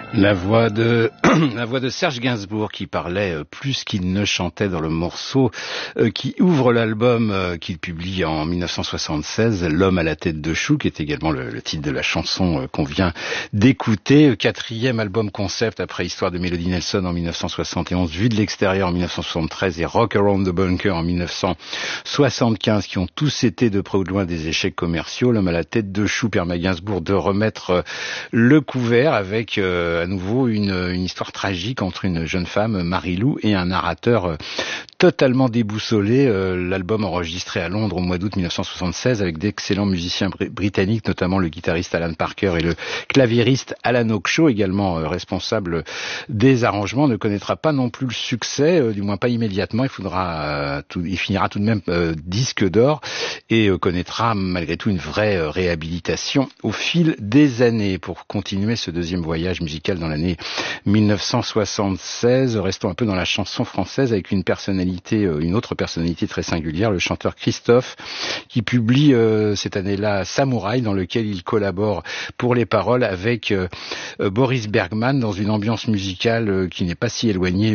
La voix de la voix de Serge Gainsbourg qui parlait plus qu'il ne chantait dans le morceau qui ouvre l'album qu'il publie en 1976, L'homme à la tête de chou, qui est également le titre de la chanson qu'on vient d'écouter. Quatrième album concept après Histoire de Melody Nelson en 1971, Vue de l'extérieur en 1973 et Rock Around the Bunker en 1975, qui ont tous été de près ou de loin des échecs commerciaux. L'homme à la tête de chou permet à Gainsbourg de remettre le couvert avec à nouveau une histoire tragique entre une jeune femme, Marie-Lou, et un narrateur totalement déboussolé. L'album enregistré à Londres au mois d'août 1976 avec d'excellents musiciens britanniques, notamment le guitariste Alan Parker et le claviériste Alan Oakeshaw, également responsable des arrangements, ne connaîtra pas non plus le succès, du moins pas immédiatement. Il finira tout de même disque d'or et connaîtra malgré tout une vraie réhabilitation au fil des années. Pour continuer ce deuxième voyage musical dans l'année 1976, restons un peu dans la chanson française avec une autre personnalité très singulière, le chanteur Christophe, qui publie cette année-là Samouraï, dans lequel il collabore pour les paroles avec Boris Bergman dans une ambiance musicale qui n'est pas si éloignée